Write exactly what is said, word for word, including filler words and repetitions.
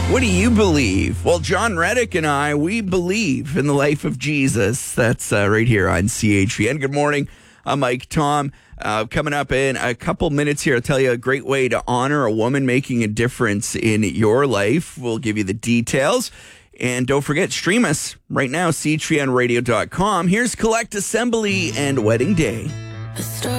What do you believe? Well, John Reddick and I, we believe in the life of Jesus. That's uh, right here on C H V N. Good morning. I'm Mike Tom. Uh, coming up in a couple minutes here, I'll tell you a great way to honor a woman making a difference in your life. We'll give you the details. And don't forget, stream us right now, C H V N radio dot com. Here's Collect Assembly and Wedding Day.